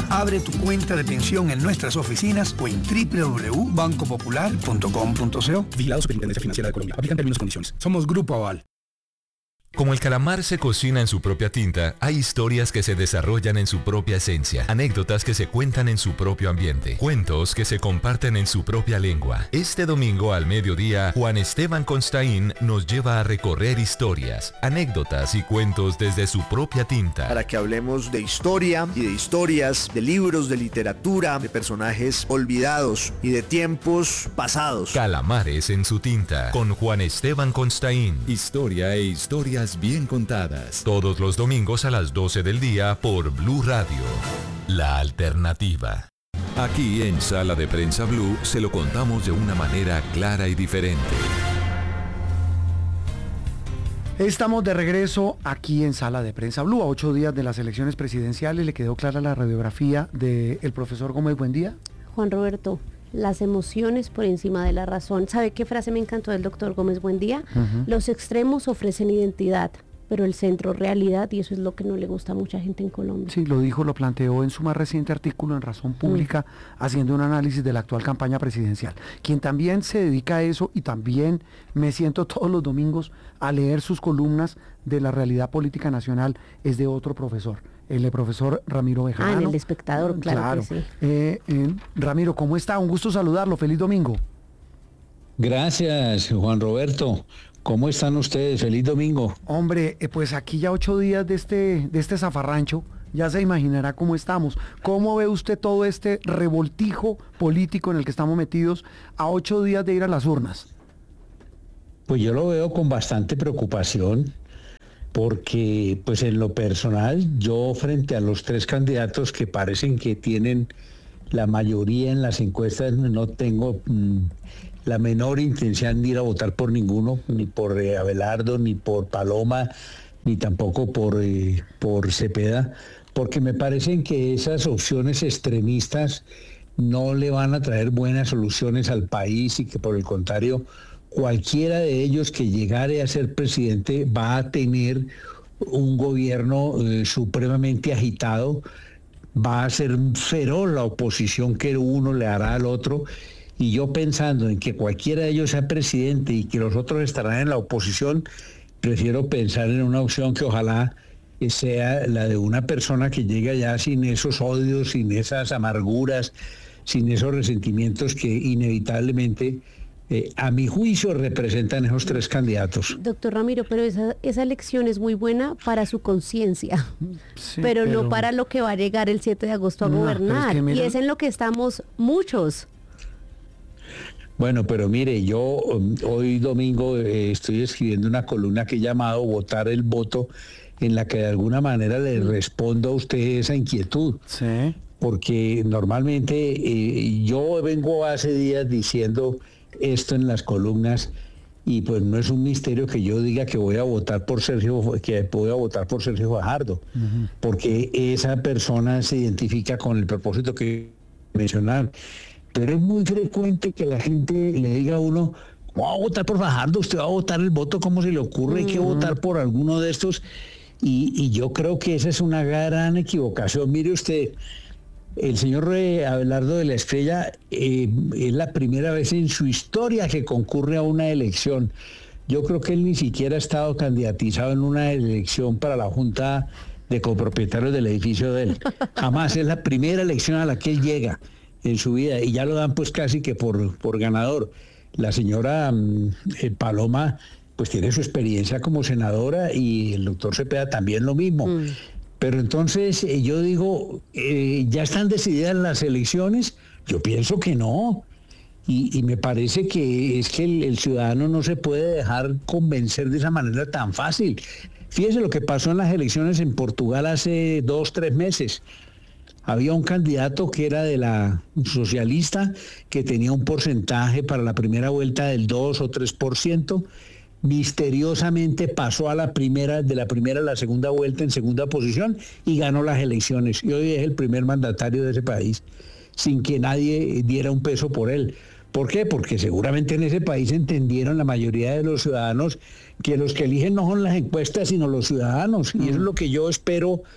Abre tu cuenta de pensión en nuestras oficinas o en www.bancopopular.com.co. Vigilado Superintendencia Financiera de Colombia. Aplican términos y condiciones. Somos Grupo Aval. Como el calamar se cocina en su propia tinta, hay historias que se desarrollan en su propia esencia, anécdotas que se cuentan en su propio ambiente, cuentos que se comparten en su propia lengua. Este domingo al mediodía, Juan Esteban Constaín nos lleva a recorrer historias, anécdotas y cuentos desde su propia tinta. Para que hablemos de historia y de historias, de libros, de literatura, de personajes olvidados y de tiempos pasados. Calamares en su tinta, con Juan Esteban Constaín. Historia e historias bien contadas. Todos los domingos a las 12 del día por Blue Radio, la alternativa. Aquí en Sala de Prensa Blue se lo contamos de una manera clara y diferente. Estamos de regreso aquí en Sala de Prensa Blue, a 8 días de las elecciones presidenciales. ¿Le quedó clara la radiografía del profesor Gómez Buendía? Juan Roberto, las emociones por encima de la razón. ¿Sabe qué frase me encantó del doctor Gómez Buendía? Los extremos ofrecen identidad, pero el centro realidad, y eso es lo que no le gusta a mucha gente en Colombia. Sí, lo dijo, lo planteó en su más reciente artículo en Razón Pública, haciendo un análisis de la actual campaña presidencial. Quien también se dedica a eso, y también me siento todos los domingos a leer sus columnas de la realidad política nacional, es de otro profesor, el profesor Ramiro Bejarano. En El Espectador, claro. Que sí. Ramiro, ¿cómo está? Un gusto saludarlo, feliz domingo. Gracias, Juan Roberto. ¿Cómo están ustedes? Feliz domingo. Hombre, pues aquí ya 8 días de este zafarrancho, ya se imaginará cómo estamos. ¿Cómo ve usted todo este revoltijo político en el que estamos metidos a 8 días de ir a las urnas? Pues yo lo veo con bastante preocupación, porque pues en lo personal, yo frente a los 3 candidatos que parecen que tienen la mayoría en las encuestas, no tengo la menor intención de ir a votar por ninguno, ni por Abelardo, ni por Paloma, ni tampoco por Cepeda, porque me parecen que esas opciones extremistas no le van a traer buenas soluciones al país, y que por el contrario, cualquiera de ellos que llegare a ser presidente va a tener un gobierno supremamente agitado, va a ser feroz la oposición que uno le hará al otro, y yo pensando en que cualquiera de ellos sea presidente y que los otros estarán en la oposición, prefiero pensar en una opción que ojalá sea la de una persona que llegue allá sin esos odios, sin esas amarguras, sin esos resentimientos que inevitablemente a mi juicio representan esos 3 candidatos. Doctor Ramiro, pero esa elección es muy buena para su conciencia, sí, pero no para lo que va a llegar el 7 de agosto a gobernar, y es en lo que estamos muchos. Bueno, pero mire, yo hoy domingo estoy escribiendo una columna que he llamado Votar el Voto, en la que de alguna manera le respondo a usted esa inquietud. Sí. Porque normalmente yo vengo hace días diciendo esto en las columnas, y pues no es un misterio que yo diga que voy a votar por Sergio Fajardo, porque esa persona se identifica con el propósito que mencionaron. Pero es muy frecuente que la gente le diga a uno: ¿cómo va a votar por Fajardo? ¿Usted va a votar el voto? ¿Cómo se le ocurre? Hay que votar por alguno de estos. Y yo creo que esa es una gran equivocación. Mire usted, el señor Abelardo de la Estrella es la primera vez en su historia que concurre a una elección. Yo creo que él ni siquiera ha estado candidatizado en una elección para la Junta de Copropietarios del edificio de él. Jamás, es la primera elección a la que él llega en su vida, y ya lo dan pues casi que por ganador. La señora Paloma pues tiene su experiencia como senadora, y el doctor Cepeda también lo mismo. Pero entonces yo digo, ¿ya están decididas las elecciones? Yo pienso que no. Y me parece que es que el ciudadano no se puede dejar convencer de esa manera tan fácil. Fíjese lo que pasó en las elecciones en Portugal hace 2-3 meses. Había un candidato que era de la socialista, que tenía un porcentaje para la primera vuelta del 2 o 3%. Misteriosamente pasó de la primera a la segunda vuelta en segunda posición y ganó las elecciones. Y hoy es el primer mandatario de ese país, sin que nadie diera un peso por él. ¿Por qué? Porque seguramente en ese país entendieron la mayoría de los ciudadanos que los que eligen no son las encuestas, sino los ciudadanos. Y eso es lo que yo espero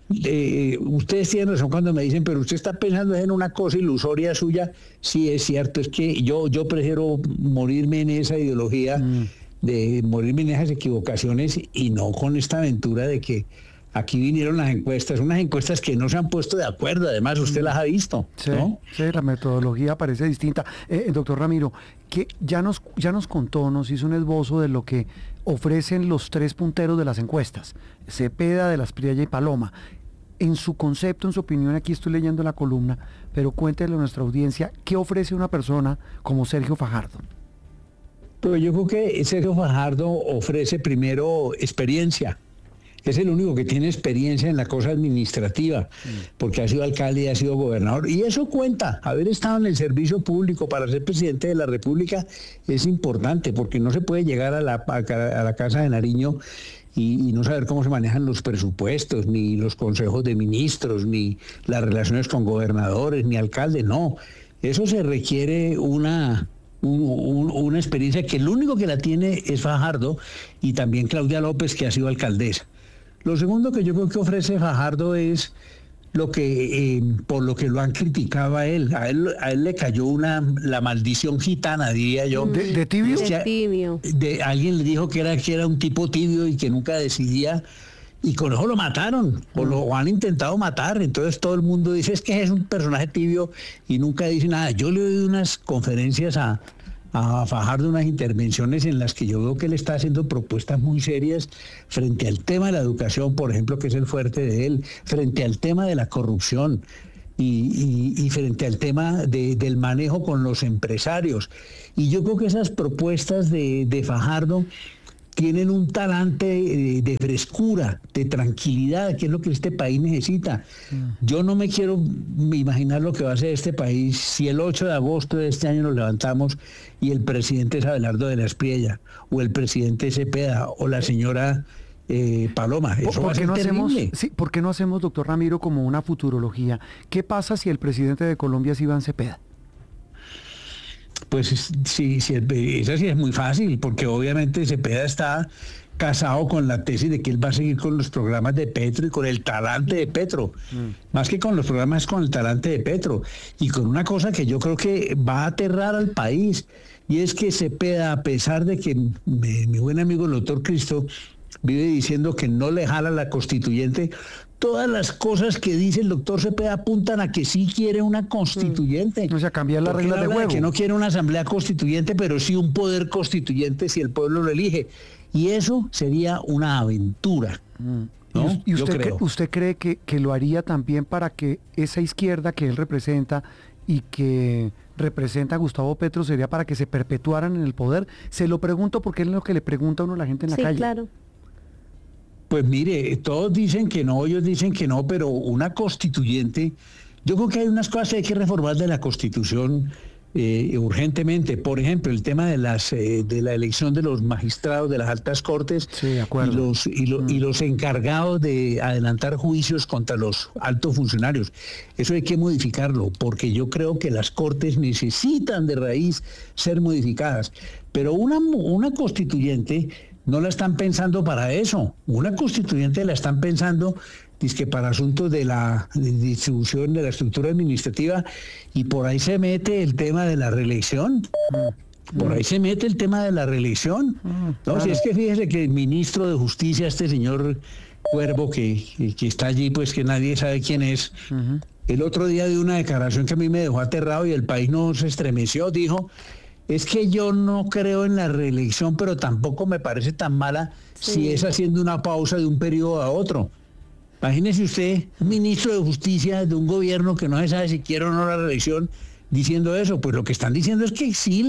ustedes tienen razón cuando me dicen, pero usted está pensando en una cosa ilusoria suya. Sí, es cierto, es que yo prefiero morirme en esa ideología, de morirme en esas equivocaciones y no con esta aventura de que aquí vinieron las encuestas, unas encuestas que no se han puesto de acuerdo, además usted las ha visto, Sí, ¿no? sí, la metodología parece distinta. Doctor Ramiro, que ya nos contó, nos hizo un esbozo de lo que ofrecen los tres punteros de las encuestas, Cepeda, de la Espriella y Paloma. En su concepto, en su opinión, aquí estoy leyendo la columna, pero cuéntele a nuestra audiencia, ¿qué ofrece una persona como Sergio Fajardo? Pero yo creo que Sergio Fajardo ofrece primero experiencia. Es el único que tiene experiencia en la cosa administrativa, porque ha sido alcalde y ha sido gobernador. Y eso cuenta. Haber estado en el servicio público para ser presidente de la República es importante, porque no se puede llegar a la Casa de Nariño y no saber cómo se manejan los presupuestos, ni los consejos de ministros, ni las relaciones con gobernadores, ni alcaldes. No, eso se requiere una experiencia que el único que la tiene es Fajardo y también Claudia López, que ha sido alcaldesa. Lo segundo que yo creo que ofrece Fajardo es lo que por lo que lo han criticado a él. A él le cayó la maldición gitana, diría yo. ¿De tibio? De tibio. Alguien le dijo que era un tipo tibio y que nunca decidía, y con eso lo mataron, o lo han intentado matar. Entonces todo el mundo dice, es que es un personaje tibio y nunca dice nada. Yo le doy unas conferencias a Fajardo, unas intervenciones en las que yo veo que él está haciendo propuestas muy serias frente al tema de la educación, por ejemplo, que es el fuerte de él, frente al tema de la corrupción y frente al tema del manejo con los empresarios. Y yo creo que esas propuestas de Fajardo tienen un talante de frescura, de tranquilidad, que es lo que este país necesita. Yo no me quiero imaginar lo que va a ser este país si el 8 de agosto de este año nos levantamos y el presidente es Abelardo de la Espriella, o el presidente Cepeda, o la señora Paloma. Eso va a ser terrible. ¿Por qué no hacemos, doctor Ramiro, como una futurología? ¿Qué pasa si el presidente de Colombia es Iván Cepeda? Pues esa sí es muy fácil, porque obviamente Cepeda está casado con la tesis de que él va a seguir con los programas de Petro y con el talante de Petro. Más que con los programas, con el talante de Petro. Y con una cosa que yo creo que va a aterrar al país, y es que Cepeda, a pesar de que mi buen amigo el doctor Cristo vive diciendo que no le jala la constituyente, todas las cosas que dice el doctor Cepeda apuntan a que sí quiere una constituyente. O sea, cambiar las reglas de juego. Que no quiere una asamblea constituyente, pero sí un poder constituyente si el pueblo lo elige. Y eso sería una aventura. ¿No? ¿Y usted cree que lo haría también para que esa izquierda que él representa y que representa a Gustavo Petro sería para que se perpetuaran en el poder? Se lo pregunto porque es lo que le pregunta a uno a la gente en la calle. Sí, claro. Pues mire, todos dicen que no, ellos dicen que no, pero una constituyente, yo creo que hay unas cosas que hay que reformar de la Constitución urgentemente. Por ejemplo, el tema de la elección de los magistrados de las altas cortes, sí, de acuerdo. y los encargados de adelantar juicios contra los altos funcionarios. Eso hay que modificarlo, porque yo creo que las cortes necesitan de raíz ser modificadas. Pero una constituyente no la están pensando para eso. Una constituyente la están pensando dizque para asuntos de la distribución de la estructura administrativa, y por ahí se mete el tema de la reelección. Por ahí se mete el tema de la reelección. No, claro. Si es que fíjese que el ministro de Justicia, este señor Cuervo, que está allí, pues que nadie sabe quién es, el otro día dio una declaración que a mí me dejó aterrado y el país no se estremeció. Dijo, es que yo no creo en la reelección, pero tampoco me parece tan mala si es haciendo una pausa de un periodo a otro. Imagínese usted, un ministro de Justicia de un gobierno que no se sabe si quiere o no la reelección, diciendo eso. Pues lo que están diciendo es que sí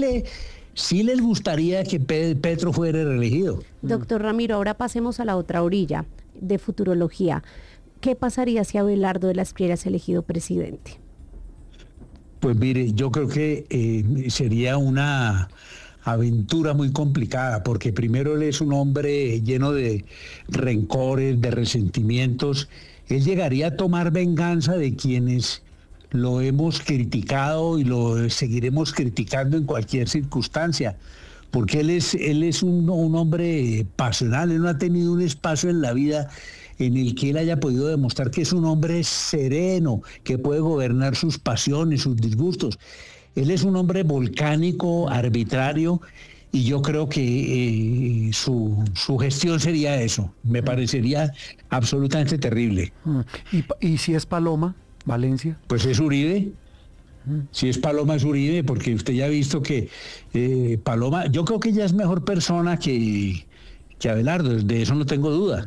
les gustaría que Petro fuera reelegido. Doctor Ramiro, ahora pasemos a la otra orilla de futurología. ¿Qué pasaría si Abelardo de la Espriella es elegido presidente? Pues mire, yo creo que sería una aventura muy complicada, porque primero él es un hombre lleno de rencores, de resentimientos. Él llegaría a tomar venganza de quienes lo hemos criticado y lo seguiremos criticando en cualquier circunstancia, porque él es un hombre pasional. Él no ha tenido un espacio en la vida en el que él haya podido demostrar que es un hombre sereno, que puede gobernar sus pasiones, sus disgustos. Él es un hombre volcánico, arbitrario, y yo creo que su gestión sería eso. Me parecería absolutamente terrible. ¿Y si es Paloma, Valencia? Pues es Uribe. Si es Paloma, es Uribe, porque usted ya ha visto que Paloma, yo creo que ella es mejor persona que Abelardo, de eso no tengo duda.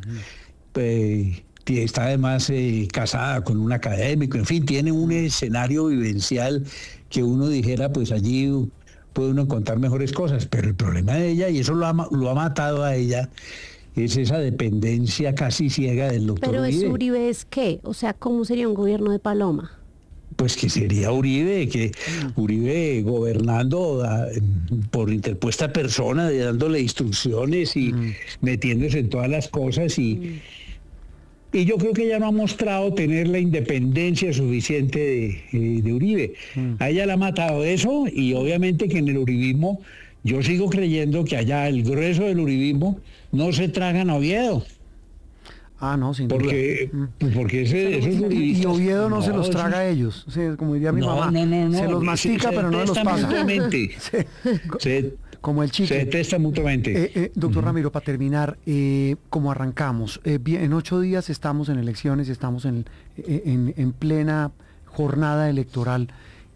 Está además casada con un académico, en fin, tiene un escenario vivencial que uno dijera, pues allí puede uno encontrar mejores cosas, pero el problema de ella, y eso lo ha matado a ella, es esa dependencia casi ciega del doctor Pero Uribe. ¿Uribe es qué? O sea, ¿cómo sería un gobierno de Paloma? Pues que sería Uribe, que Uribe gobernando por interpuesta persona, dándole instrucciones y metiéndose en todas las cosas y yo creo que ella no ha mostrado tener la independencia suficiente de Uribe. A ella la ha matado eso y obviamente que en el uribismo yo sigo creyendo que allá el grueso del uribismo no se tragan a Oviedo. Ah, no, sin duda. Porque ese es Y Oviedo no se los traga a ellos. Sí, como diría mi mamá. No. Se los mastica, pero no los pasa. Mutuamente. Como el chicle. Se detesta mutuamente. Doctor Ramiro, para terminar, como arrancamos, en 8 días estamos en elecciones, estamos en plena jornada electoral.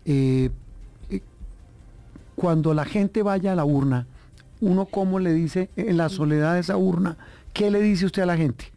Cuando la gente vaya a la urna, uno cómo le dice, en la soledad de esa urna, ¿qué le dice usted a la gente?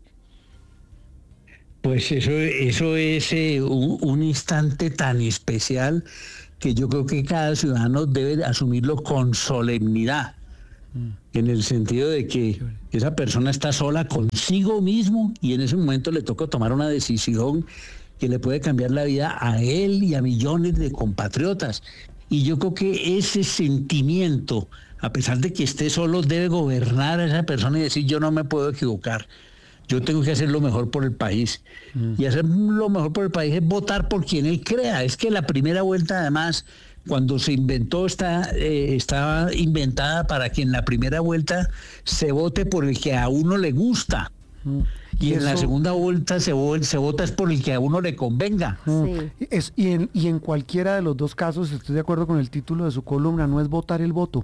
Pues eso es un instante tan especial que yo creo que cada ciudadano debe asumirlo con solemnidad, en el sentido de que esa persona está sola consigo mismo y en ese momento le toca tomar una decisión que le puede cambiar la vida a él y a millones de compatriotas. Y yo creo que ese sentimiento, a pesar de que esté solo, debe gobernar a esa persona y decir, yo no me puedo equivocar. Yo tengo que hacer lo mejor por el país. Y hacer lo mejor por el país es votar por quien él crea. Es que la primera vuelta, además, cuando se inventó, estaba inventada para que en la primera vuelta se vote por el que a uno le gusta. Y en la segunda vuelta se vota es por el que a uno le convenga. Sí. Y en cualquiera de los dos casos, estoy de acuerdo con el título de su columna, no es votar el voto.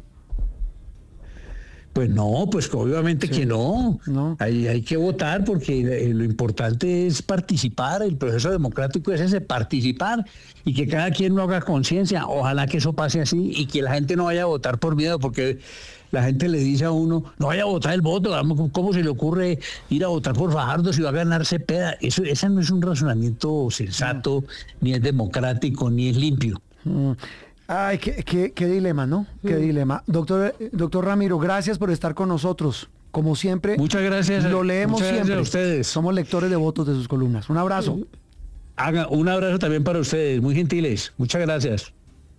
Pues no, pues obviamente que no. Hay que votar porque lo importante es participar, el proceso democrático es ese, participar y que cada quien lo haga conciencia. Ojalá que eso pase así y que la gente no vaya a votar por miedo, porque la gente le dice a uno, no vaya a votar el voto, ¿cómo se le ocurre ir a votar por Fajardo si va a ganar Cepeda? Ese no es un razonamiento sensato, ni es democrático, ni es limpio. Ay, qué dilema, ¿no? Qué dilema. Doctor Ramiro, gracias por estar con nosotros. Como siempre, muchas gracias. Lo leemos siempre. A ustedes. Somos lectores de votos de sus columnas. Un abrazo. Un abrazo también para ustedes, muy gentiles. Muchas gracias.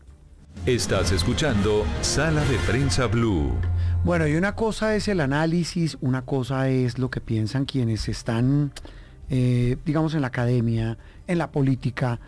Estás escuchando Sala de Prensa Blue. Bueno, y una cosa es el análisis, una cosa es lo que piensan quienes están, digamos, en la academia, en la política,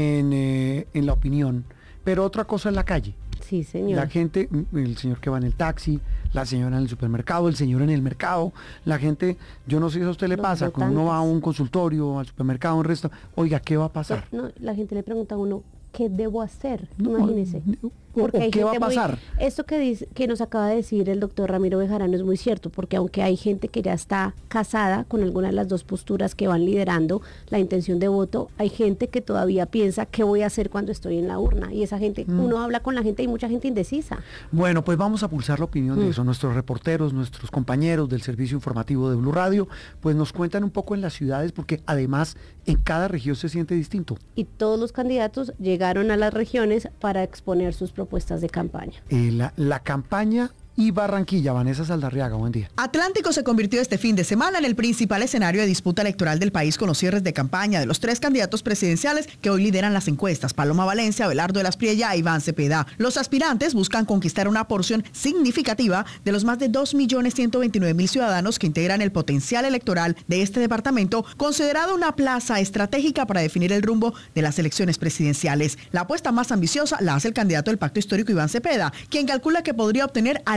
en la opinión. Pero otra cosa es la calle. Sí, señor. La gente, el señor que va en el taxi, la señora en el supermercado, el señor en el mercado, la gente, yo no sé si a usted le pasa, cuando uno va a un consultorio, al supermercado, a un resto, oiga, ¿qué va a pasar? No, la gente le pregunta a uno, ¿qué debo hacer? Imagínese. Porque ¿qué va a pasar? Esto que nos acaba de decir el doctor Ramiro Bejarano es muy cierto, porque aunque hay gente que ya está casada con alguna de las dos posturas que van liderando la intención de voto, hay gente que todavía piensa qué voy a hacer cuando estoy en la urna. Y esa gente, uno habla con la gente y mucha gente indecisa. Bueno, pues vamos a pulsar la opinión de eso. Nuestros reporteros, nuestros compañeros del servicio informativo de Blue Radio, pues nos cuentan un poco en las ciudades, porque además en cada región se siente distinto. Y todos los candidatos llegaron a las regiones para exponer sus propuestas de campaña. La campaña y Barranquilla. Vanessa Saldarriaga, buen día. Atlántico se convirtió este fin de semana en el principal escenario de disputa electoral del país con los cierres de campaña de los 3 candidatos presidenciales que hoy lideran las encuestas: Paloma Valencia, Abelardo de las Priella e Iván Cepeda. Los aspirantes buscan conquistar una porción significativa de los más de 2.129.000 ciudadanos que integran el potencial electoral de este departamento, considerado una plaza estratégica para definir el rumbo de las elecciones presidenciales. La apuesta más ambiciosa la hace el candidato del Pacto Histórico, Iván Cepeda, quien calcula que podría obtener al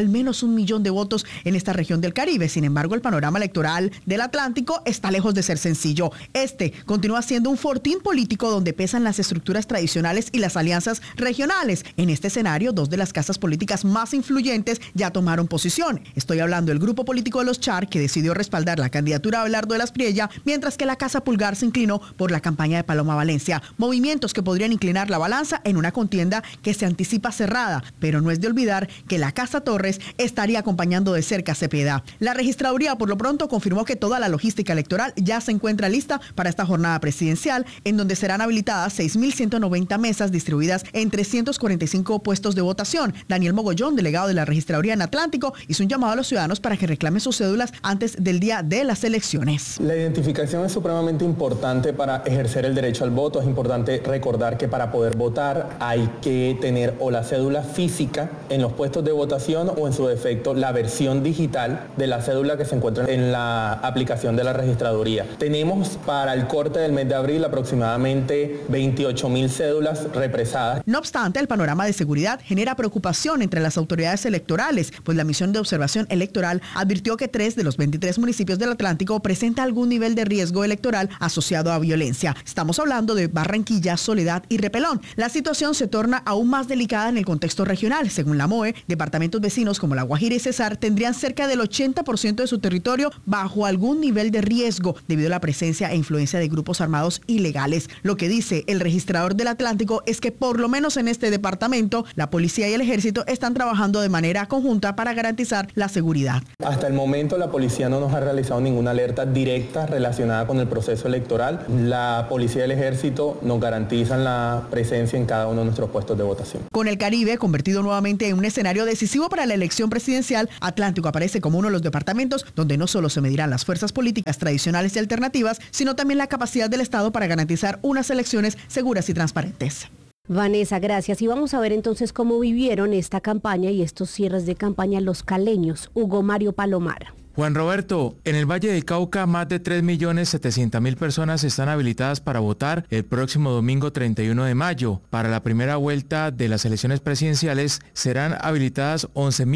al menos 1 millón de votos en esta región del Caribe. Sin embargo, el panorama electoral del Atlántico está lejos de ser sencillo. Este continúa siendo un fortín político donde pesan las estructuras tradicionales y las alianzas regionales. En este escenario, 2 de las casas políticas más influyentes ya tomaron posición. Estoy hablando del grupo político de los Char, que decidió respaldar la candidatura de Abelardo de la Espriella, mientras que la Casa Pulgar se inclinó por la campaña de Paloma Valencia. Movimientos que podrían inclinar la balanza en una contienda que se anticipa cerrada, pero no es de olvidar que la Casa Torres estaría acompañando de cerca a Cepeda. La registraduría por lo pronto confirmó que toda la logística electoral ya se encuentra lista para esta jornada presidencial, en donde serán habilitadas 6.190 mesas distribuidas en 345 puestos de votación. Daniel Mogollón, delegado de la registraduría en Atlántico, hizo un llamado a los ciudadanos para que reclamen sus cédulas antes del día de las elecciones. La identificación es supremamente importante para ejercer el derecho al voto. Es importante recordar que para poder votar hay que tener o la cédula física en los puestos de votación o en su defecto la versión digital de la cédula que se encuentra en la aplicación de la registraduría. Tenemos para el corte del mes de abril aproximadamente 28.000 cédulas represadas. No obstante, el panorama de seguridad genera preocupación entre las autoridades electorales, pues la misión de observación electoral advirtió que 3 de los 23 municipios del Atlántico presenta algún nivel de riesgo electoral asociado a violencia. Estamos hablando de Barranquilla, Soledad y Repelón. La situación se torna aún más delicada en el contexto regional. Según la MOE, departamentos vecinos como La Guajira y Cesar tendrían cerca del 80% de su territorio bajo algún nivel de riesgo debido a la presencia e influencia de grupos armados ilegales. Lo que dice el registrador del Atlántico es que por lo menos en este departamento, la policía y el ejército están trabajando de manera conjunta para garantizar la seguridad. Hasta el momento la policía no nos ha realizado ninguna alerta directa relacionada con el proceso electoral. La policía y el ejército nos garantizan la presencia en cada uno de nuestros puestos de votación. Con el Caribe convertido nuevamente en un escenario decisivo para la elección presidencial, Atlántico aparece como uno de los departamentos donde no solo se medirán las fuerzas políticas tradicionales y alternativas, sino también la capacidad del Estado para garantizar unas elecciones seguras y transparentes. Vanessa, gracias. Y vamos a ver entonces cómo vivieron esta campaña y estos cierres de campaña los caleños. Hugo Mario Palomar. Juan Roberto, en el Valle del Cauca más de 3.700.000 personas están habilitadas para votar el próximo domingo 31 de mayo. Para la primera vuelta de las elecciones presidenciales serán habilitadas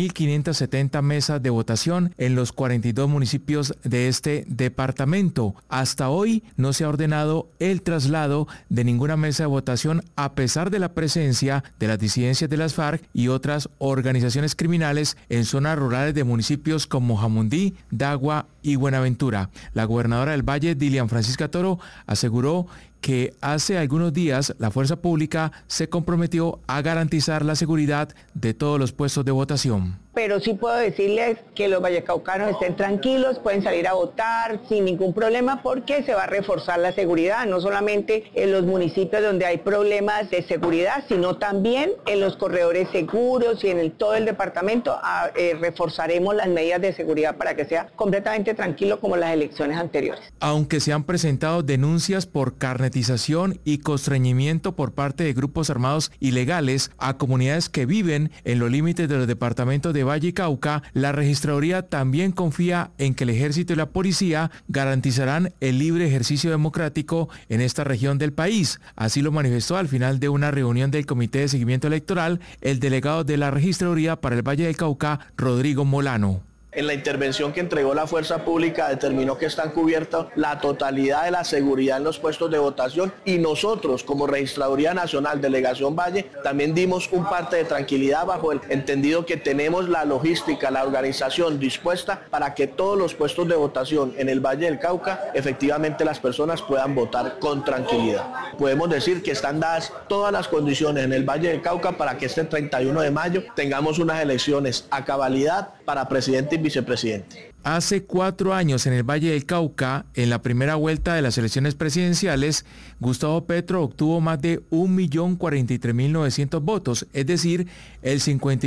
11.570 mesas de votación en los 42 municipios de este departamento. Hasta hoy no se ha ordenado el traslado de ninguna mesa de votación a pesar de la presencia de las disidencias de las FARC y otras organizaciones criminales en zonas rurales de municipios como Jamundí, Dagua y Buenaventura. La gobernadora del Valle, Dilian Francisca Toro, aseguró que hace algunos días la fuerza pública se comprometió a garantizar la seguridad de todos los puestos de votación. Pero sí puedo decirles que los vallecaucanos estén tranquilos, pueden salir a votar sin ningún problema porque se va a reforzar la seguridad, no solamente en los municipios donde hay problemas de seguridad, sino también en los corredores seguros y en todo el departamento reforzaremos las medidas de seguridad para que sea completamente tranquilo como las elecciones anteriores. Aunque se han presentado denuncias por carnetización y constreñimiento por parte de grupos armados ilegales a comunidades que viven en los límites de los departamentos de Valle y Cauca, la registraduría también confía en que el ejército y la policía garantizarán el libre ejercicio democrático en esta región del país. Así lo manifestó al final de una reunión del Comité de Seguimiento Electoral el delegado de la registraduría para el Valle del Cauca, Rodrigo Molano. En la intervención que entregó la fuerza pública determinó que están cubiertas la totalidad de la seguridad en los puestos de votación y nosotros como Registraduría Nacional Delegación Valle también dimos un parte de tranquilidad bajo el entendido que tenemos la logística, la organización dispuesta para que todos los puestos de votación en el Valle del Cauca efectivamente las personas puedan votar con tranquilidad. Podemos decir que están dadas todas las condiciones en el Valle del Cauca para que este 31 de mayo tengamos unas elecciones a cabalidad para presidente y vicepresidente. Hace 4 años en el Valle del Cauca, en la primera vuelta de las elecciones presidenciales, Gustavo Petro obtuvo más de 1.043.900 votos, es decir, el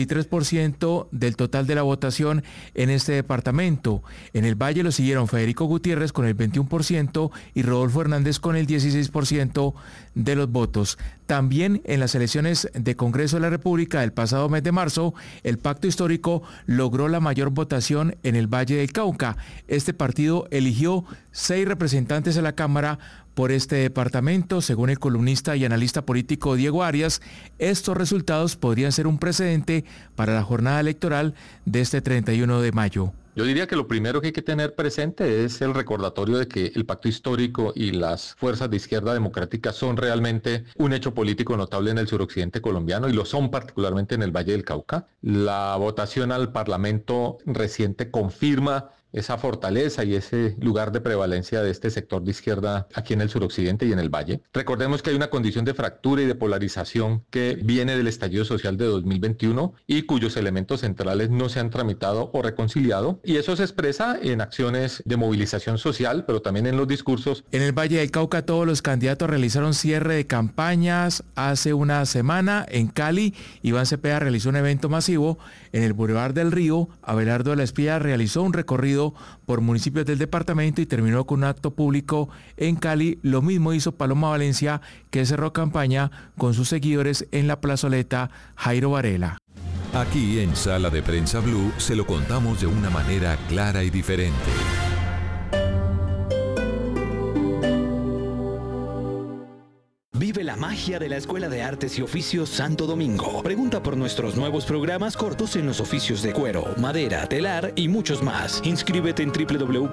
53% del total de la votación en este departamento. En el Valle lo siguieron Federico Gutiérrez con el 21% y Rodolfo Hernández con el 16% de los votos. También en las elecciones de Congreso de la República del pasado mes de marzo, el Pacto Histórico logró la mayor votación en el Valle del Cauca. Este partido eligió 6 representantes a la Cámara por este departamento. Según el columnista y analista político Diego Arias, estos resultados podrían ser un precedente para la jornada electoral de este 31 de mayo. Yo diría que lo primero que hay que tener presente es el recordatorio de que el pacto histórico y las fuerzas de izquierda democrática son realmente un hecho político notable en el suroccidente colombiano y lo son particularmente en el Valle del Cauca. La votación al Parlamento reciente confirma esa fortaleza y ese lugar de prevalencia de este sector de izquierda aquí en el suroccidente y en el Valle. Recordemos que hay una condición de fractura y de polarización que viene del estallido social de 2021 y cuyos elementos centrales no se han tramitado o reconciliado, y eso se expresa en acciones de movilización social, pero también en los discursos. En el Valle del Cauca todos los candidatos realizaron cierre de campañas. Hace una semana en Cali, Iván Cepeda realizó un evento masivo en el Boulevard del Río. Abelardo de la Espía realizó un recorrido por municipios del departamento y terminó con un acto público en Cali. Lo mismo hizo Paloma Valencia, que cerró campaña con sus seguidores en la plazoleta Jairo Varela. Aquí en Sala de Prensa Blue se lo contamos de una manera clara y diferente. Vive la magia de la Escuela de Artes y Oficios Santo Domingo. Pregunta por nuestros nuevos programas cortos en los oficios de cuero, madera, telar y muchos más. Inscríbete en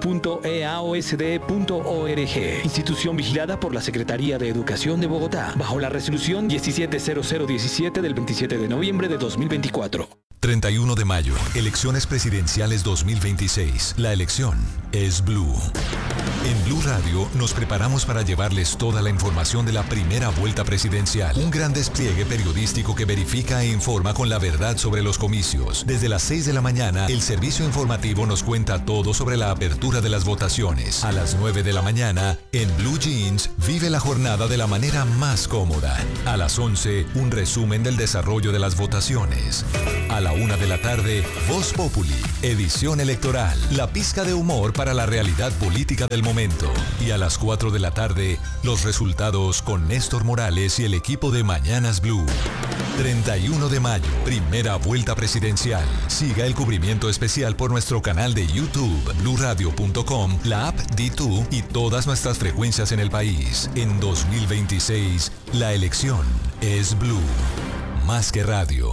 www.eaosd.org. Institución vigilada por la Secretaría de Educación de Bogotá, bajo la resolución 170017 del 27 de noviembre de 2024. 31 de mayo, elecciones presidenciales 2026. La elección es Blue. En Blue Radio nos preparamos para llevarles toda la información de la primera vuelta presidencial. Un gran despliegue periodístico que verifica e informa con la verdad sobre los comicios. Desde las 6 de la mañana, el servicio informativo nos cuenta todo sobre la apertura de las votaciones. A las 9 de la mañana, en Blue Jeans, vive la jornada de la manera más cómoda. A las 11, un resumen del desarrollo de las votaciones. A la 1 de la tarde, Voz Populi, edición electoral, la pizca de humor para la realidad política del momento. Y a las 4 de la tarde, los resultados con Néstor Morales y el equipo de Mañanas Blue. 31 de mayo, primera vuelta presidencial. Siga el cubrimiento especial por nuestro canal de YouTube, bluradio.com, la app D2 y todas nuestras frecuencias en el país. En 2026, la elección es Blue. Más que radio.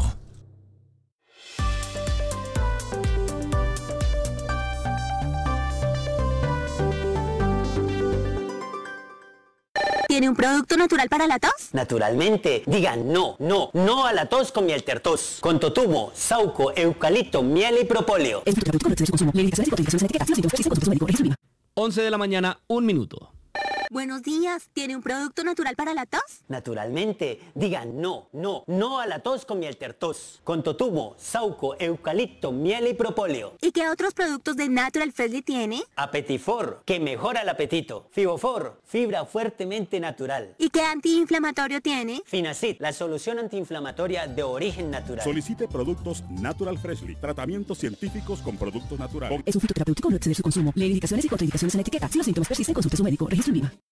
¿Tiene un producto natural para la tos? Naturalmente. Digan no a la tos con miel tertos. Con totumo, sauco, eucalipto, miel y propóleo. 11 de la mañana, 1 minuto. Buenos días, ¿tiene un producto natural para la tos? Naturalmente. Digan no a la tos con miel tertos. Con totumo, sauco, eucalipto, miel y propóleo. ¿Y qué otros productos de Natural Freshly tiene? Apetifor, que mejora el apetito. Fibofor, fibra fuertemente natural. ¿Y qué antiinflamatorio tiene? Finacid, la solución antiinflamatoria de origen natural. Solicite productos Natural Freshly, tratamientos científicos con productos naturales. Es un fitoterapéutico, no exceder su consumo. Lee indicaciones y contraindicaciones en la etiqueta. Si los síntomas persisten, consulte a su médico. Registro en IVA.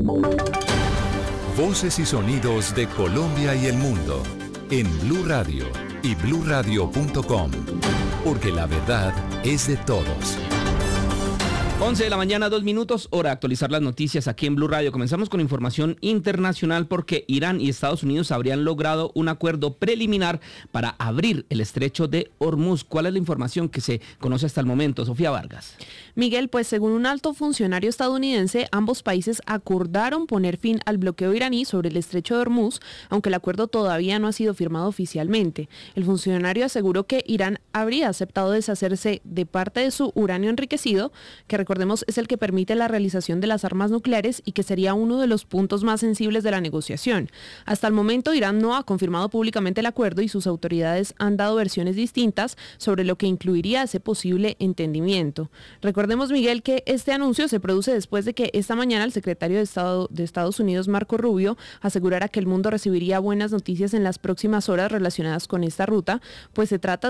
Voces y sonidos de Colombia y el mundo en Blue Radio y bluradio.com, porque la verdad es de todos. 11 de la mañana, 2 minutos, hora de actualizar las noticias aquí en Blue Radio. Comenzamos con información internacional porque Irán y Estados Unidos habrían logrado un acuerdo preliminar para abrir el estrecho de Hormuz. ¿Cuál es la información que se conoce hasta el momento? Sofía Vargas. Miguel, pues según un alto funcionario estadounidense, ambos países acordaron poner fin al bloqueo iraní sobre el estrecho de Hormuz, aunque el acuerdo todavía no ha sido firmado oficialmente. El funcionario aseguró que Irán habría aceptado deshacerse de parte de su uranio enriquecido, que recordemos es el que permite la realización de las armas nucleares y que sería uno de los puntos más sensibles de la negociación. Hasta el momento, Irán no ha confirmado públicamente el acuerdo y sus autoridades han dado versiones distintas sobre lo que incluiría ese posible entendimiento. Recordemos, Miguel, que este anuncio se produce después de que esta mañana el secretario de Estado de Estados Unidos, Marco Rubio, asegurara que el mundo recibiría buenas noticias en las próximas horas relacionadas con esta ruta, pues se trata de una noticia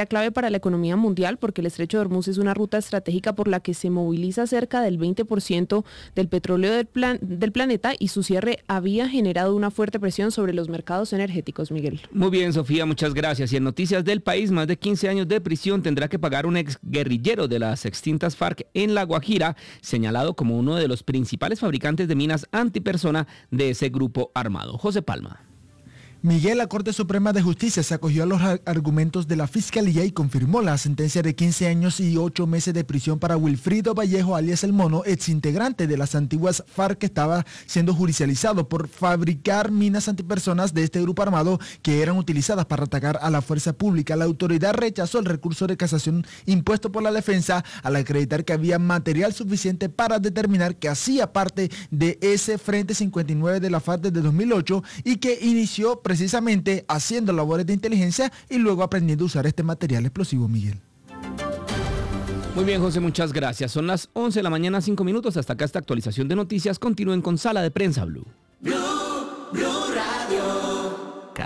sería clave para la economía mundial porque el estrecho de Hormuz es una ruta estratégica por la que se moviliza cerca del 20% del petróleo del planeta y su cierre había generado una fuerte presión sobre los mercados energéticos, Miguel. Muy bien, Sofía, muchas gracias. Y en noticias del país, más de 15 años de prisión tendrá que pagar un exguerrillero de las extintas FARC en La Guajira, señalado como uno de los principales fabricantes de minas antipersona de ese grupo armado. José Palma. Miguel, la Corte Suprema de Justicia se acogió a los argumentos de la Fiscalía y confirmó la sentencia de 15 años y 8 meses de prisión para Wilfrido Vallejo, alias El Mono, exintegrante de las antiguas FARC, que estaba siendo judicializado por fabricar minas antipersonas de este grupo armado que eran utilizadas para atacar a la fuerza pública. La autoridad rechazó el recurso de casación impuesto por la defensa al acreditar que había material suficiente para determinar que hacía parte de ese Frente 59 de la FARC desde 2008 y que inició precisamente haciendo labores de inteligencia y luego aprendiendo a usar este material explosivo, Miguel. Muy bien, José, muchas gracias. Son las 11 de la mañana, 5 minutos. Hasta acá esta actualización de noticias. Continúen con Sala de Prensa Blue. Blue Radio.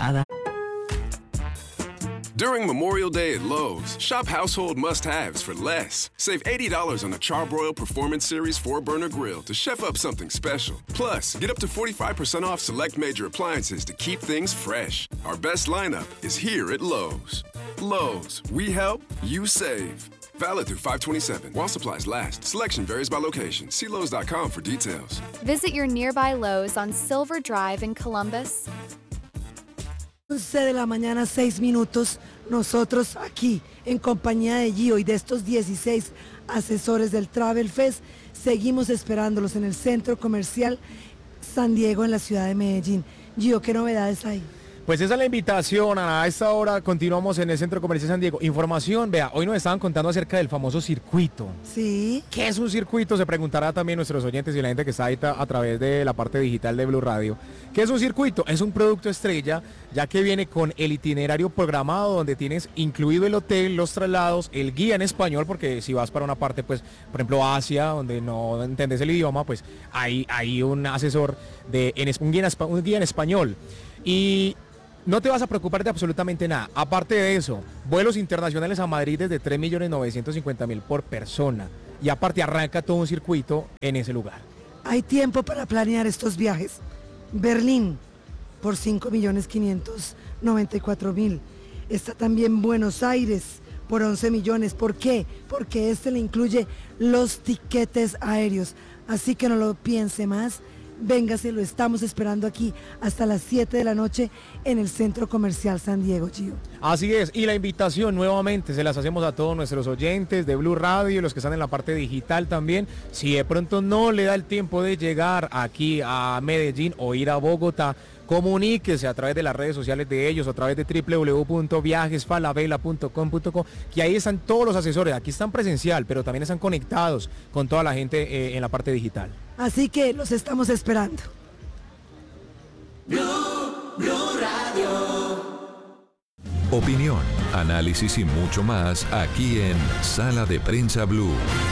During Memorial Day at Lowe's, shop household must-haves for less. Save $80 on a Charbroil Performance Series 4-burner grill to chef up something special. Plus, get up to 45% off select major appliances to keep things fresh. Our best lineup is here at Lowe's. Lowe's, we help, you save. Valid through 5/27. While supplies last. Selection varies by location. See Lowe's.com for details. Visit your nearby Lowe's on Silver Drive in Columbus. 11 de la mañana, 6 minutos, nosotros aquí en compañía de Gio y de estos 16 asesores del Travel Fest, seguimos esperándolos en el Centro Comercial San Diego en la ciudad de Medellín. Gio, ¿qué novedades hay? Pues esa es la invitación. A esta hora continuamos en el Centro Comercial San Diego. Información, vea, hoy nos estaban contando acerca del famoso circuito. Sí. ¿Qué es un circuito? Se preguntará también nuestros oyentes y la gente que está ahí a través de la parte digital de Blue Radio. ¿Qué es un circuito? Es un producto estrella, ya que viene con el itinerario programado donde tienes incluido el hotel, los traslados, el guía en español, porque si vas para una parte, pues, por ejemplo, Asia, donde no entiendes el idioma, pues hay un asesor, un guía en español. Y no te vas a preocupar de absolutamente nada. Aparte de eso, vuelos internacionales a Madrid desde 3.950.000 por persona. Y aparte arranca todo un circuito en ese lugar. Hay tiempo para planear estos viajes. Berlín por 5.594.000. Está también Buenos Aires por 11 millones. ¿Por qué? Porque este le incluye los tiquetes aéreos. Así que no lo piense más. Véngase, lo estamos esperando aquí hasta las 7 de la noche en el Centro Comercial San Diego, Gio. Así es, y la invitación nuevamente se las hacemos a todos nuestros oyentes de Blue Radio, los que están en la parte digital también. Si de pronto no le da el tiempo de llegar aquí a Medellín o ir a Bogotá, comuníquese a través de las redes sociales de ellos, a través de www.viajesfalabella.com.co, que ahí están todos los asesores. Aquí están presencial, pero también están conectados con toda la gente en la parte digital. Así que los estamos esperando. Blue Radio. Opinión, análisis y mucho más aquí en Sala de Prensa Blue.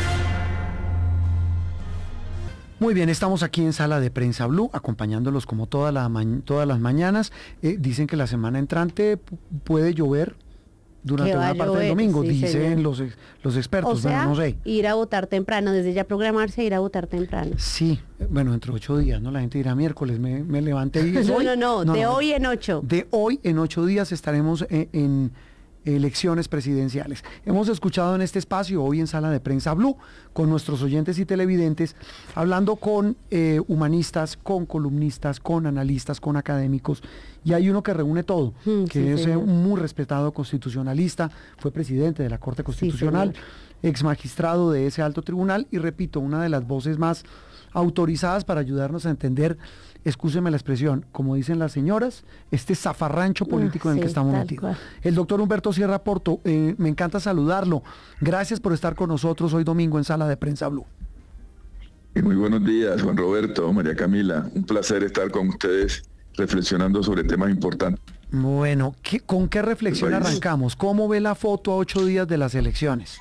Muy bien, estamos aquí en Sala de Prensa Blue, acompañándolos como todas las mañanas. Dicen que la semana entrante puede llover durante una parte del domingo, sí, dicen los expertos. O sea, bueno, no sé. Ir a votar temprano, desde ya programarse a ir a votar temprano. Sí, bueno, entre 8 días, ¿no? La gente dirá miércoles, me levanté y... No, de hoy en 8. De hoy en 8 días estaremos en elecciones presidenciales. Hemos escuchado en este espacio, hoy en Sala de Prensa Blue, con nuestros oyentes y televidentes, hablando con humanistas, con columnistas, con analistas, con académicos, y hay uno que reúne todo, que es un muy respetado constitucionalista, fue presidente de la Corte Constitucional, ex magistrado de ese alto tribunal, y repito, una de las voces más autorizadas para ayudarnos a entender, excúseme la expresión, como dicen las señoras, este zafarrancho político en el que estamos metidos. El doctor Humberto Sierra Porto, me encanta saludarlo. Gracias por estar con nosotros hoy domingo en Sala de Prensa Blue. Muy buenos días, Juan Roberto, María Camila. Un placer estar con ustedes reflexionando sobre temas importantes. Bueno, ¿con qué reflexión arrancamos? ¿Cómo ve la foto a 8 días de las elecciones?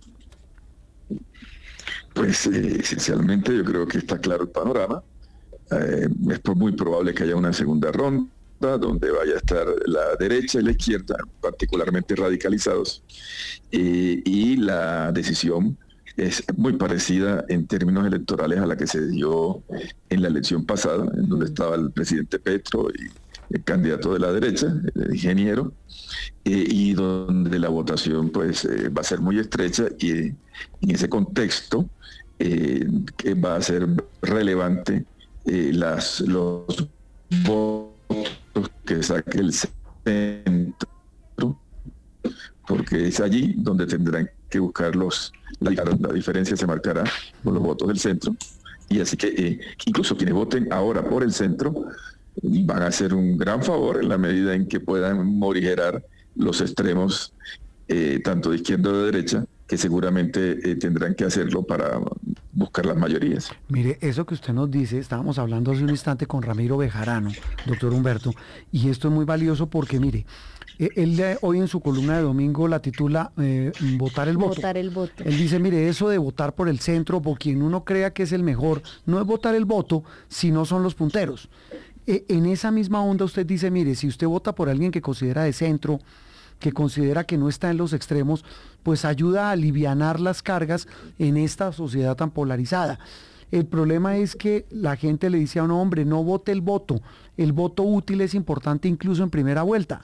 Pues esencialmente yo creo que está claro el panorama. Es muy probable que haya una segunda ronda. donde vaya a estar la derecha y la izquierda, particularmente radicalizados, y la decisión es muy parecida en términos electorales a la que se dio en la elección pasada, en donde estaba el presidente Petro y el candidato de la derecha, el ingeniero, y donde la votación pues va a ser muy estrecha, y en ese contexto que va a ser relevante los votos que saque el centro, porque es allí donde tendrán que buscar la diferencia se marcará con los votos del centro, y así que incluso quienes voten ahora por el centro van a hacer un gran favor en la medida en que puedan morigerar los extremos, tanto de izquierda o de derecha, que seguramente tendrán que hacerlo para buscar las mayorías. Mire, eso que usted nos dice, estábamos hablando hace un instante con Ramiro Bejarano, doctor Humberto, y esto es muy valioso porque, mire, él hoy en su columna de domingo la titula Votar el voto. Votar el voto. Él dice, mire, eso de votar por el centro, por quien uno crea que es el mejor, no es votar el voto, sino son los punteros. En esa misma onda usted dice, mire, si usted vota por alguien que considera de centro, que considera que no está en los extremos, pues ayuda a alivianar las cargas en esta sociedad tan polarizada. El problema es que la gente le dice a un hombre, no vote el voto útil es importante incluso en primera vuelta.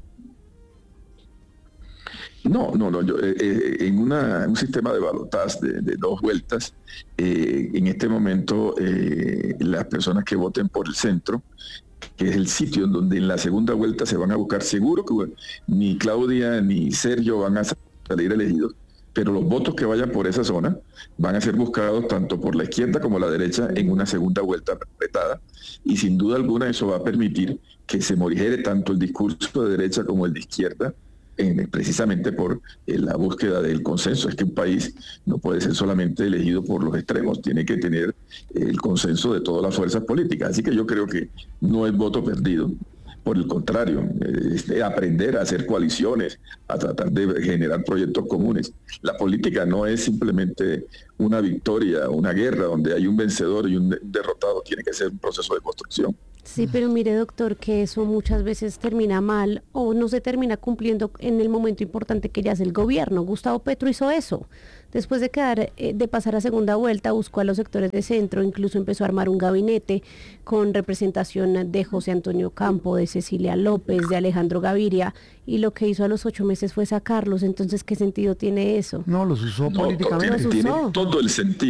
No, yo, en un sistema de balotaje de 2 vueltas, en este momento las personas que voten por el centro, que es el sitio en donde en la segunda vuelta se van a buscar, seguro que ni Claudia ni Sergio van a salir elegidos, pero los votos que vayan por esa zona van a ser buscados tanto por la izquierda como la derecha en una segunda vuelta apretada, y sin duda alguna eso va a permitir que se morigere tanto el discurso de derecha como el de izquierda, precisamente por la búsqueda del consenso. Es que un país no puede ser solamente elegido por los extremos, tiene que tener el consenso de todas las fuerzas políticas. Así que yo creo que no es voto perdido, por el contrario, es de aprender a hacer coaliciones, a tratar de generar proyectos comunes. La política no es simplemente una victoria, una guerra donde hay un vencedor y un derrotado, tiene que ser un proceso de construcción. Sí, pero mire, doctor, que eso muchas veces termina mal o no se termina cumpliendo en el momento importante que ya es el gobierno. Gustavo Petro hizo eso. Después de pasar a segunda vuelta, buscó a los sectores de centro, incluso empezó a armar un gabinete con representación de José Antonio Campo, de Cecilia López, de Alejandro Gaviria, y lo que hizo a los 8 meses fue sacarlos. Entonces, ¿qué sentido tiene eso? No, los usó políticamente. Tiene todo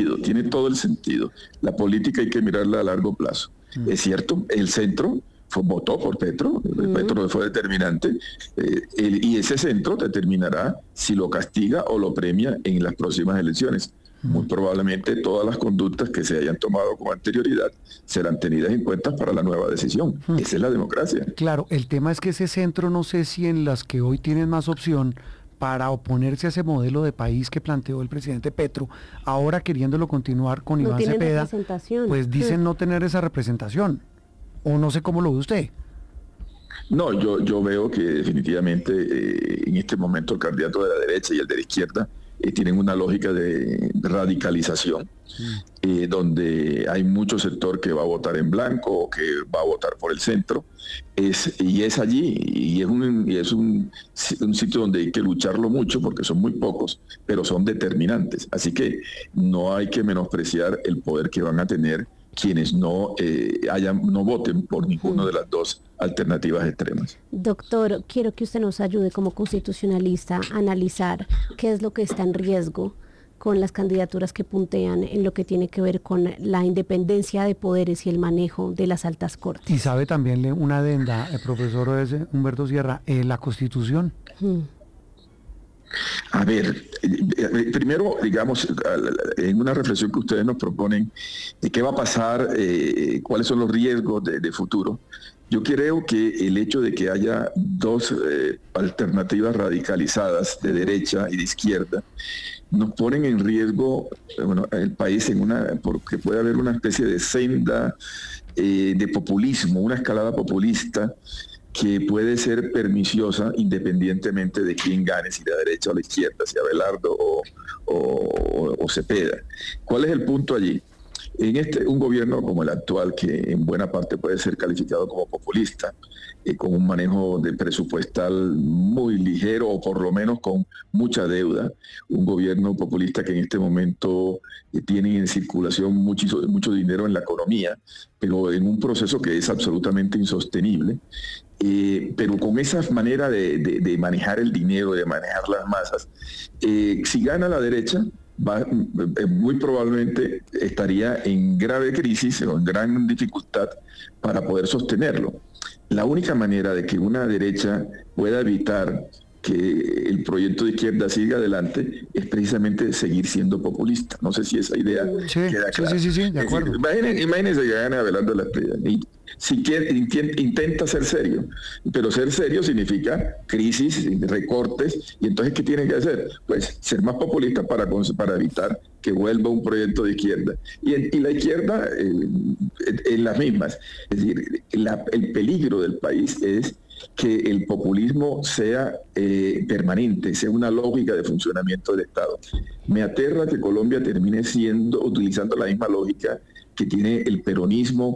el sentido. La política hay que mirarla a largo plazo. Es cierto, el centro votó por Petro, Petro fue determinante, y ese centro determinará si lo castiga o lo premia en las próximas elecciones. Muy probablemente todas las conductas que se hayan tomado con anterioridad serán tenidas en cuenta para la nueva decisión. Esa es la democracia. Claro, el tema es que ese centro, no sé si en las que hoy tienen más opción para oponerse a ese modelo de país que planteó el presidente Petro, ahora queriéndolo continuar con Iván Cepeda, pues dicen no tener esa representación. O no sé cómo lo ve usted. No, yo veo que definitivamente en este momento el candidato de la derecha y el de la izquierda tienen una lógica de radicalización, donde hay mucho sector que va a votar en blanco o que va a votar por el centro, y es allí, y es un sitio donde hay que lucharlo mucho porque son muy pocos, pero son determinantes. Así que no hay que menospreciar el poder que van a tener quienes no voten por ninguna de las dos alternativas extremas. Doctor, quiero que usted nos ayude como constitucionalista a analizar qué es lo que está en riesgo con las candidaturas que puntean en lo que tiene que ver con la independencia de poderes y el manejo de las altas cortes. Y sabe también una adenda, el profesor Humberto Sierra, la Constitución. A ver, primero, digamos, en una reflexión que ustedes nos proponen de qué va a pasar, cuáles son los riesgos de futuro, yo creo que el hecho de que haya dos alternativas radicalizadas de derecha y de izquierda nos ponen en riesgo el país porque puede haber una especie de senda de populismo, una escalada populista que puede ser perniciosa independientemente de quién gane, si la derecha o la izquierda, si Abelardo o Cepeda. ¿Cuál es el punto allí? un gobierno como el actual, que en buena parte puede ser calificado como populista, con un manejo de presupuestal muy ligero o por lo menos con mucha deuda, un gobierno populista que en este momento tiene en circulación mucho dinero en la economía, pero en un proceso que es absolutamente insostenible, pero con esa manera de manejar el dinero, de manejar las masas, si gana la derecha, muy probablemente estaría en grave crisis o en gran dificultad para poder sostenerlo. La única manera de que una derecha pueda evitar que el proyecto de izquierda siga adelante es precisamente seguir siendo populista. No sé si esa idea queda clara. Sí, de acuerdo. Imagínense que gane Abelardo Lasprilla. Si intenta ser serio, pero ser serio significa crisis, recortes, y entonces ¿qué tienen que hacer? Pues ser más populista para evitar que vuelva un proyecto de izquierda. Y la izquierda en las mismas. Es decir, el peligro del país es que el populismo sea permanente, sea una lógica de funcionamiento del Estado. Me aterra que Colombia termine utilizando la misma lógica que tiene el peronismo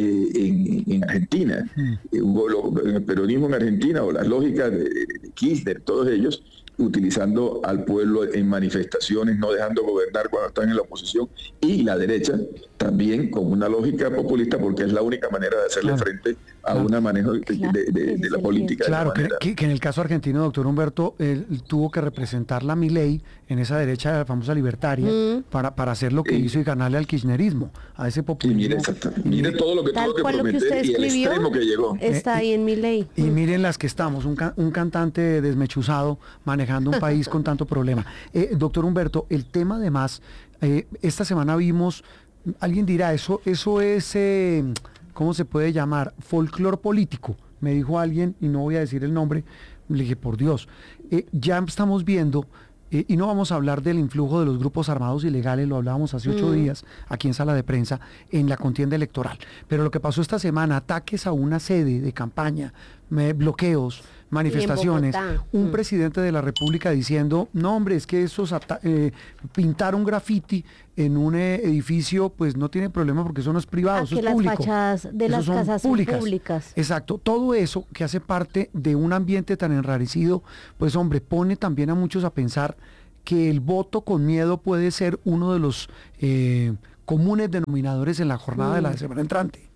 en Argentina. El peronismo en Argentina, o las lógicas de Kirchner, todos ellos, utilizando al pueblo en manifestaciones, no dejando gobernar cuando están en la oposición, y la derecha también con una lógica populista, porque es la única manera de hacerle frente a un manejo de la política. Claro, que en el caso argentino, doctor Humberto, él tuvo que representar la Milei en esa derecha, la famosa libertaria, para hacer lo que hizo y ganarle al kirchnerismo, a ese populismo. Mire todo lo que tuvo que prometer y el extremo que llegó. Está ahí en Milei. Y miren las que estamos, un cantante desmechuzado manejando un país con tanto problema. Doctor Humberto, el tema además, esta semana vimos, alguien dirá, eso es, ¿cómo se puede llamar? Folclor político, me dijo alguien, y no voy a decir el nombre. Le dije, por Dios, ya estamos viendo, y no vamos a hablar del influjo de los grupos armados ilegales, lo hablábamos hace 8 días aquí en Sala de Prensa, en la contienda electoral. Pero lo que pasó esta semana, ataques a una sede de campaña, bloqueos, manifestaciones, un presidente de la República diciendo, no hombre, es que esos pintar un graffiti en un edificio, pues no tiene problema porque eso no es privado, eso es público. Las fachadas de las casas son públicas. Exacto, todo eso que hace parte de un ambiente tan enrarecido, pues hombre, pone también a muchos a pensar que el voto con miedo puede ser uno de los comunes denominadores en la jornada de la semana entrante.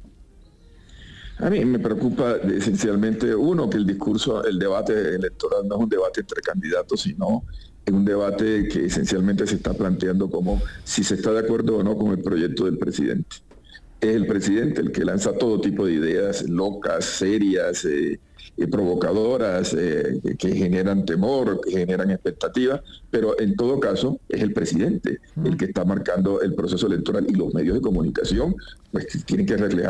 A mí me preocupa esencialmente, uno, que el debate electoral no es un debate entre candidatos, sino es un debate que esencialmente se está planteando como si se está de acuerdo o no con el proyecto del presidente. Es el presidente el que lanza todo tipo de ideas locas, serias, provocadoras, que generan temor, que generan expectativa, pero en todo caso es el presidente el que está marcando el proceso electoral, y los medios de comunicación pues tienen que reflejar